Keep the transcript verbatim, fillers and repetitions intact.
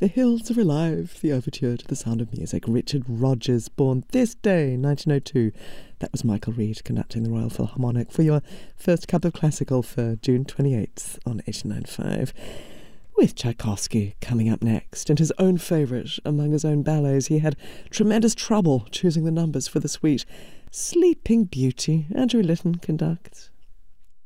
The Hills Are Alive, the overture to The Sound of Music. Richard Rodgers, born this day, nineteen oh two. That was Michael Reed conducting the Royal Philharmonic for your first cup of classical for June twenty-eighth on eighty-nine point five. With Tchaikovsky coming up next, and his own favourite among his own ballets. He had tremendous trouble choosing the numbers for the suite. Sleeping Beauty, Andrew Litton conducts.